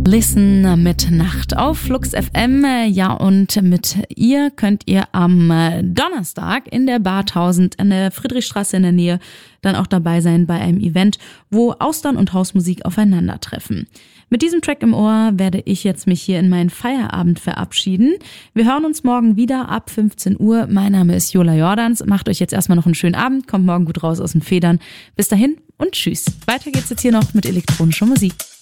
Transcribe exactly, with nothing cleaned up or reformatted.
Listen mit Nacht auf Flux F M. Ja, und mit ihr könnt ihr am Donnerstag in der Bar tausend an der Friedrichstraße in der Nähe dann auch dabei sein bei einem Event, wo Austern und Hausmusik aufeinandertreffen. Mit diesem Track im Ohr werde ich jetzt mich hier in meinen Feierabend verabschieden. Wir hören uns morgen wieder ab fünfzehn Uhr. Mein Name ist Jola Jordans. Macht euch jetzt erstmal noch einen schönen Abend. Kommt morgen gut raus aus den Federn. Bis dahin und tschüss. Weiter geht's jetzt hier noch mit elektronischer Musik.